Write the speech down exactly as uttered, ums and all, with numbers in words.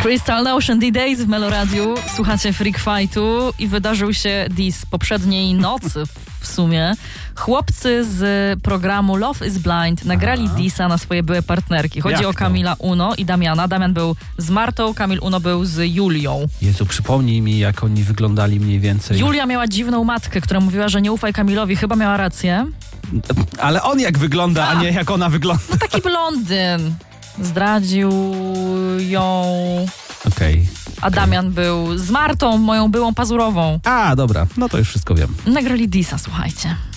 Crystal Ocean D-Days w Meloradiu. Słuchacie Freak Fightu i wydarzył się diss poprzedniej nocy w sumie. Chłopcy z programu Love is Blind nagrali Aha. dissa na swoje byłe partnerki. Chodzi Jak o to? Kamila Uno i Damiana. Damian był z Martą, Kamil Uno był z Julią. Jezu, przypomnij mi, jak oni wyglądali mniej więcej. Julia miała dziwną matkę, która mówiła, że nie ufaj Kamilowi. Chyba miała rację. Ale on jak wygląda, a, a nie jak ona wygląda. No taki blondyn. Zdradził ją. Okej. Okay. A Damian był z Martą, moją byłą pazurową. A, dobra. No to już wszystko wiem. Nagrali dissa, słuchajcie.